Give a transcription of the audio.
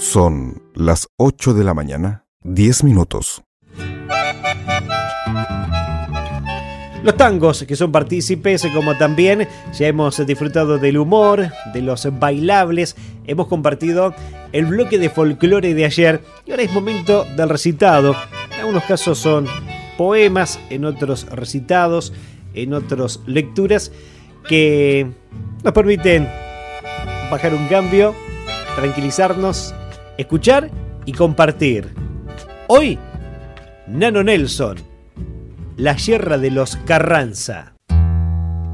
Son las 8 de la mañana, 10 minutos. Los tangos que son partícipes, como también ya hemos disfrutado del humor, de los bailables, hemos compartido el bloque de folclore de ayer y ahora es momento del recitado. En algunos casos son poemas, en otros recitados, en otros lecturas que nos permiten bajar un cambio, tranquilizarnos, escuchar y compartir. Hoy, Nano Nelson, La Sierra de los Carranza.